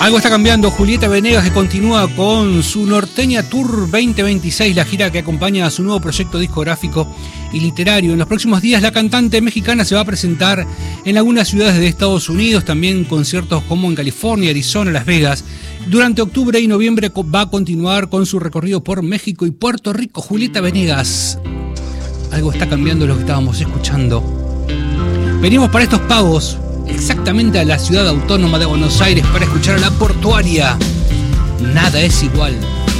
Algo está cambiando. Julieta Venegas, que continúa con su Norteña Tour 2026, la gira que acompaña a su nuevo proyecto discográfico y literario. En los próximos días la cantante mexicana se va a presentar en algunas ciudades de Estados Unidos, también conciertos como en California, Arizona, Las Vegas. Durante octubre y noviembre va a continuar con su recorrido por México y Puerto Rico. Julieta Venegas. Algo está cambiando, lo que estábamos escuchando. Venimos para estos pagos exactamente a la ciudad autónoma de Buenos Aires para escuchar a La Portuaria. Nada es igual.